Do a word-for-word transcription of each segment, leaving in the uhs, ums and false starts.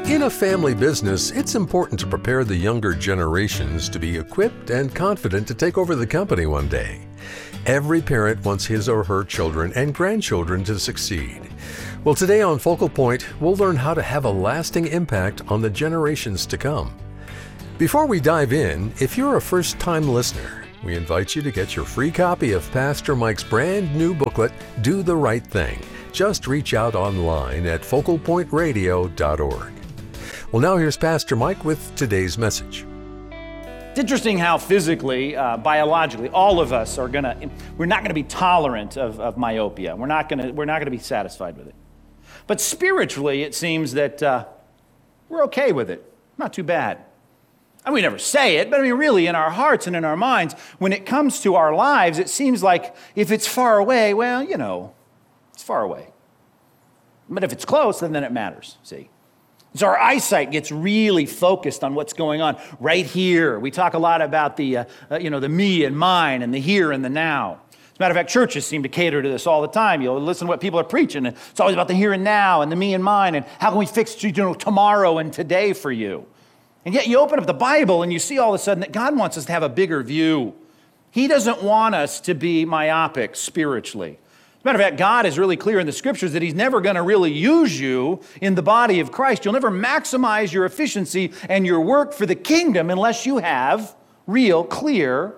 In a family business, it's important to prepare the younger generations to be equipped and confident to take over the company one day. Every parent wants his or her children and grandchildren to succeed. Well, today on Focal Point, we'll learn how to have a lasting impact on the generations to come. Before we dive in, if you're a first-time listener, we invite you to get your free copy of Pastor Mike's brand new booklet, Do the Right Thing. Just reach out online at focal point radio dot org. Well, now here's Pastor Mike with today's message. It's interesting how physically, uh, biologically, all of us are gonna, we're not gonna be tolerant of, of myopia. We're not gonna, we're not gonna be satisfied with it. But spiritually, it seems that uh, we're okay with it. Not too bad. And we never say it, but I mean, really, in our hearts and in our minds, when it comes to our lives, it seems like if it's far away, well, you know, it's far away. But if it's close, then, then it matters, see? So our eyesight gets really focused on what's going on right here. We talk a lot about the, uh, uh, you know, the me and mine and the here and the now. As a matter of fact, churches seem to cater to this all the time. You'll listen to what people are preaching, and it's always about the here and now and the me and mine and how can we fix, you know, tomorrow and today for you. And yet you open up the Bible and you see all of a sudden that God wants us to have a bigger view. He doesn't want us to be myopic spiritually. As a matter of fact, God is really clear in the scriptures that he's never going to really use you in the body of Christ. You'll never maximize your efficiency and your work for the kingdom unless you have real, clear,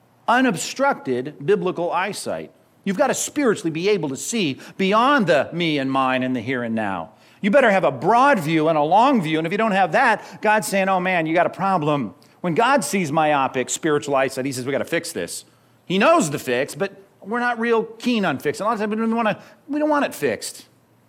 unobstructed biblical eyesight. You've got to spiritually be able to see beyond the me and mine and the here and now. You better have a broad view and a long view, and if you don't have that, God's saying, oh man, you got a problem. When God sees myopic spiritual eyesight, he says, we got to fix this. He knows the fix, but we're not real keen on fixing. A lot of times we don't want to, we don't want it fixed.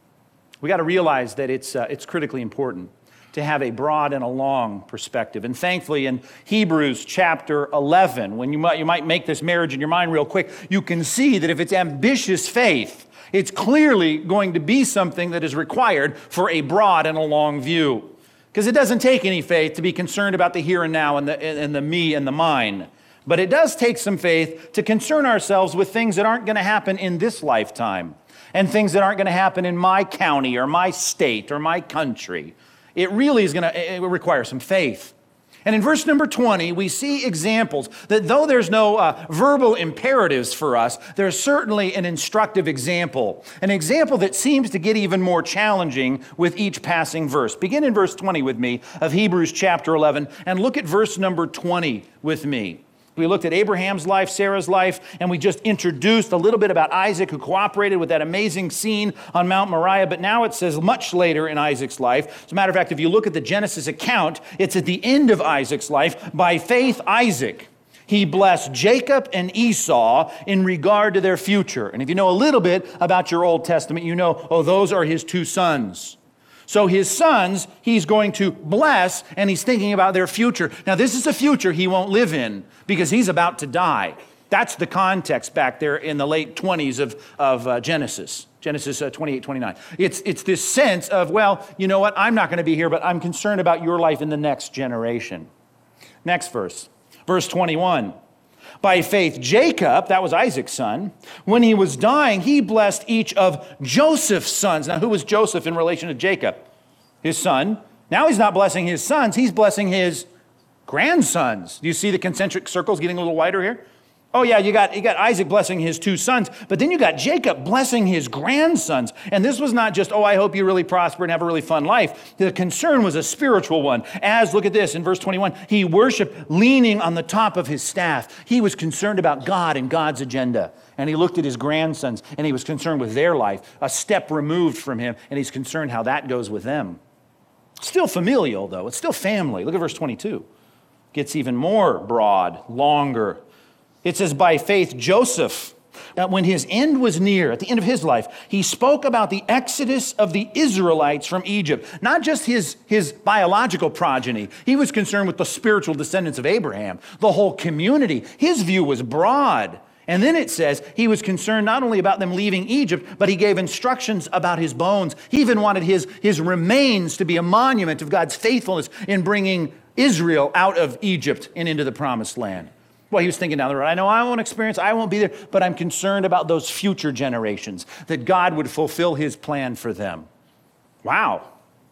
We got to realize that it's uh, it's critically important to have a broad and a long perspective. And thankfully in Hebrews chapter eleven, when you might, you might make this marriage in your mind real quick, you can see that if it's ambitious faith, it's clearly going to be something that is required for a broad and a long view. Because it doesn't take any faith to be concerned about the here and now and the, and the me and the mine. But it does take some faith to concern ourselves with things that aren't going to happen in this lifetime and things that aren't going to happen in my county or my state or my country. It really is going to it require some faith. And in verse number twenty, we see examples that though there's no uh, verbal imperatives for us, there's certainly an instructive example, an example that seems to get even more challenging with each passing verse. Begin in verse twenty with me of Hebrews chapter eleven and look at verse number twenty with me. We looked at Abraham's life, Sarah's life, and we just introduced a little bit about Isaac, who cooperated with that amazing scene on Mount Moriah. But now it says much later in Isaac's life. As a matter of fact, if you look at the Genesis account, it's at the end of Isaac's life. By faith, Isaac, he blessed Jacob and Esau in regard to their future. And if you know a little bit about your Old Testament, you know, oh, those are his two sons. So his sons, he's going to bless, and he's thinking about their future. Now, this is a future he won't live in because he's about to die. That's the context back there in the late twenties of, of uh, Genesis, Genesis uh, twenty-eight, twenty-nine. It's, it's this sense of, well, you know what? I'm not going to be here, but I'm concerned about your life in the next generation. Next verse, verse twenty-one. By faith, Jacob, that was Isaac's son, when he was dying, he blessed each of Joseph's sons. Now, who was Joseph in relation to Jacob? His son. Now he's not blessing his sons, he's blessing his grandsons. Do you see the concentric circles getting a little wider here? Oh yeah, you got, you got Isaac blessing his two sons, but then you got Jacob blessing his grandsons. And this was not just, oh, I hope you really prosper and have a really fun life. The concern was a spiritual one. As, look at this, in verse twenty-one, he worshiped leaning on the top of his staff. He was concerned about God and God's agenda. And he looked at his grandsons, and he was concerned with their life, a step removed from him, and he's concerned how that goes with them. Still familial, though. It's still family. Look at verse twenty-two. Gets even more broad, longer. It says, by faith, Joseph, when his end was near, at the end of his life, he spoke about the exodus of the Israelites from Egypt. Not just his, his biological progeny. He was concerned with the spiritual descendants of Abraham, the whole community. His view was broad. And then it says he was concerned not only about them leaving Egypt, but he gave instructions about his bones. He even wanted his, his remains to be a monument of God's faithfulness in bringing Israel out of Egypt and into the promised land. Well, he was thinking down the road, I know I won't experience, I won't be there, but I'm concerned about those future generations, that God would fulfill his plan for them. Wow.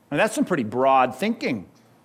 And that's some pretty broad thinking.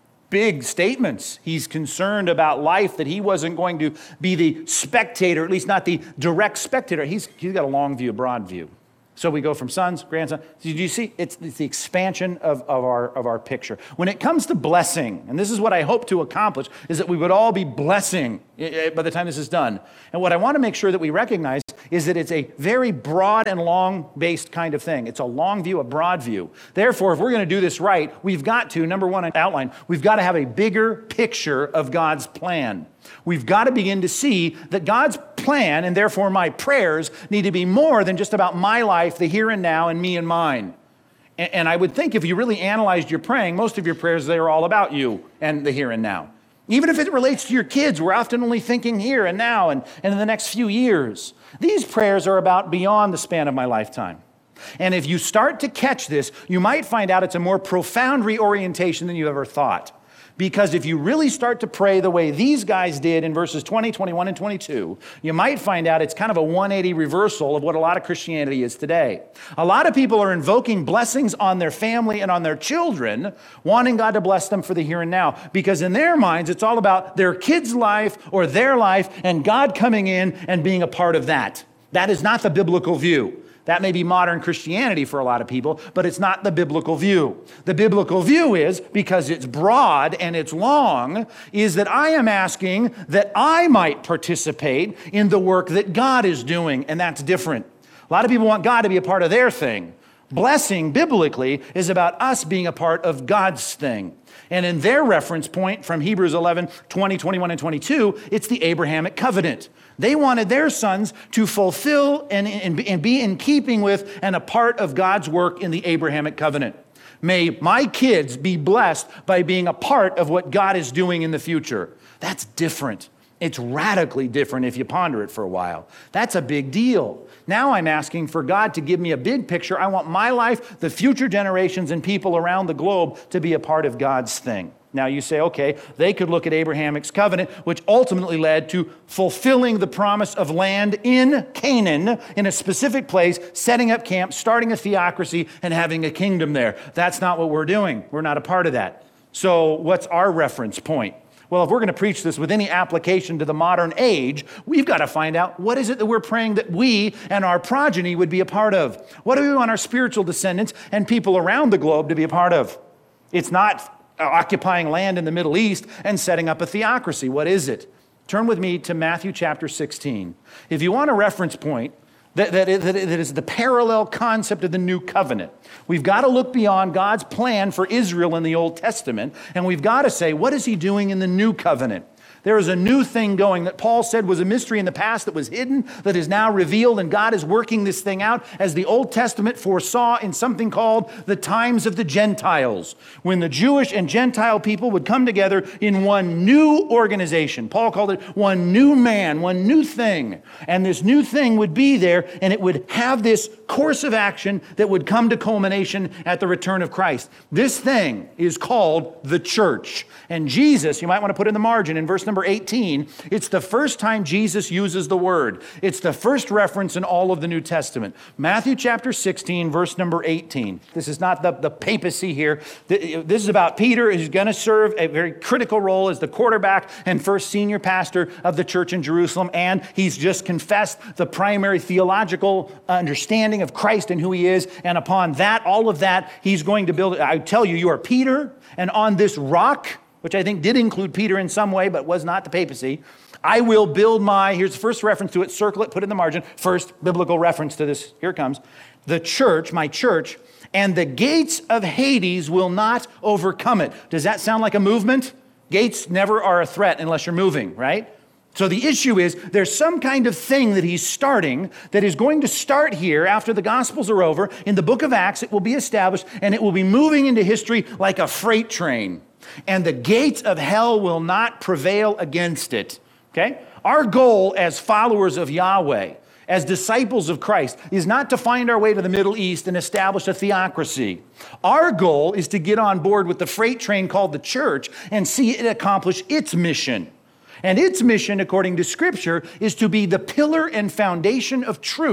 Big statements. He's concerned about life, that he wasn't going to be the spectator, at least not the direct spectator. He's, he's got a long view, a broad view. So we go from sons, grandson. Do you see? It's, it's the expansion of, of, our, of our picture. When it comes to blessing, and this is what I hope to accomplish, is that we would all be blessing by the time this is done. And what I want to make sure that we recognize is that it's a very broad and long-based kind of thing. It's a long view, a broad view. Therefore, if we're going to do this right, we've got to, number one, outline, we've got to have a bigger picture of God's plan. We've got to begin to see that God's plan, and therefore my prayers, need to be more than just about my life, the here and now, and me and mine. And, and I would think if you really analyzed your praying, most of your prayers, they are all about you and the here and now. Even if it relates to your kids, we're often only thinking here and now and, and in the next few years. These prayers are about beyond the span of my lifetime. And if you start to catch this, you might find out it's a more profound reorientation than you ever thought. Because if you really start to pray the way these guys did in verses twenty, twenty-one, and twenty-two, you might find out it's kind of a one eighty reversal of what a lot of Christianity is today. A lot of people are invoking blessings on their family and on their children, wanting God to bless them for the here and now. Because in their minds, it's all about their kid's life or their life and God coming in and being a part of that. That is not the biblical view. That may be modern Christianity for a lot of people, but it's not the biblical view. The biblical view is, because it's broad and it's long, is that I am asking that I might participate in the work that God is doing, and that's different. A lot of people want God to be a part of their thing. Blessing, biblically, is about us being a part of God's thing. And in their reference point from Hebrews eleven, twenty, twenty-one, and twenty-two, it's the Abrahamic covenant. They wanted their sons to fulfill and, and, and be in keeping with and a part of God's work in the Abrahamic covenant. May my kids be blessed by being a part of what God is doing in the future. That's different. It's radically different if you ponder it for a while. That's a big deal. Now I'm asking for God to give me a big picture. I want my life, the future generations, and people around the globe to be a part of God's thing. Now you say, okay, they could look at Abrahamic's covenant, which ultimately led to fulfilling the promise of land in Canaan, in a specific place, setting up camp, starting a theocracy, and having a kingdom there. That's not what we're doing. We're not a part of that. So what's our reference point? Well, if we're going to preach this with any application to the modern age, we've got to find out what is it that we're praying that we and our progeny would be a part of. What do we want our spiritual descendants and people around the globe to be a part of? It's not occupying land in the Middle East and setting up a theocracy. What is it? Turn with me to Matthew chapter sixteen. If you want a reference point, That, that, that is the parallel concept of the new covenant. We've got to look beyond God's plan for Israel in the Old Testament, and we've got to say, what is he doing in the new covenant? There is a new thing going that Paul said was a mystery in the past that was hidden, that is now revealed, and God is working this thing out as the Old Testament foresaw in something called the times of the Gentiles, when the Jewish and Gentile people would come together in one new organization. Paul called it one new man, one new thing. And this new thing would be there, and it would have this course of action that would come to culmination at the return of Christ. This thing is called the church. And Jesus, you might want to put in the margin in verse number eighteen, it's the first time Jesus uses the word. It's the first reference in all of the New Testament. Matthew chapter sixteen, verse number eighteen. This is not the, the papacy here. This is about Peter, who's going to serve a very critical role as the quarterback and first senior pastor of the church in Jerusalem. And he's just confessed the primary theological understanding of Christ and who he is. And upon that, all of that, he's going to build. I tell you, you are Peter, and on this rock, which I think did include Peter in some way, but was not the papacy, I will build my, here's the first reference to it, circle it, put it in the margin, first biblical reference to this, here it comes, the church, my church, and the gates of Hades will not overcome it. Does that sound like a movement? Gates never are a threat unless you're moving, right? So the issue is there's some kind of thing that he's starting that is going to start here after the Gospels are over. In the book of Acts, it will be established, and it will be moving into history like a freight train. And the gates of hell will not prevail against it. Okay? Our goal as followers of Yahweh, as disciples of Christ, is not to find our way to the Middle East and establish a theocracy. Our goal is to get on board with the freight train called the church and see it accomplish its mission. And its mission, according to Scripture, is to be the pillar and foundation of truth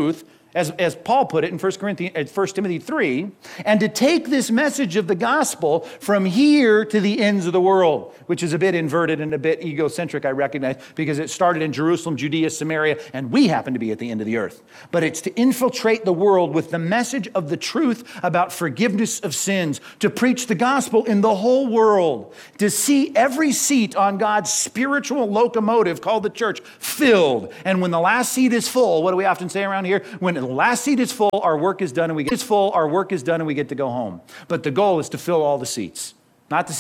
as, as Paul put it in First Corinthians, First Timothy three, and to take this message of the gospel from here to the ends of the world, which is a bit inverted and a bit egocentric, I recognize, because it started in Jerusalem, Judea, Samaria, and we happen to be at the end of the earth. But it's to infiltrate the world with the message of the truth about forgiveness of sins, to preach the gospel in the whole world, to see every seat on God's spiritual locomotive called the church filled. And when the last seat is full, what do we often say around here? When the last seat is full, our work is done and we get it's full, our work is done and we get to go home. But the goal is to fill all the seats, not the